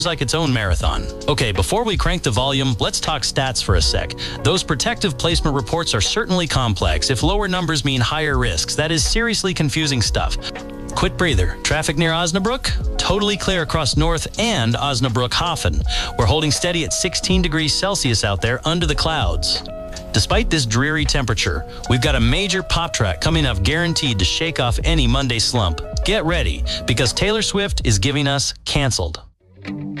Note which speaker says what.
Speaker 1: like its own marathon. Okay, before we crank the volume, let's talk stats for a sec. Those protective placement reports are certainly complex. If lower numbers mean higher risks, that is seriously confusing stuff. Quick breather. Traffic near Osnabrück? Totally clear across North and Osnabrück-Hafen. We're holding steady at 16 degrees Celsius out there under the clouds. Despite this dreary temperature, we've got a major pop track coming up guaranteed to shake off any Monday slump. Get ready, because Taylor Swift is giving us Canceled.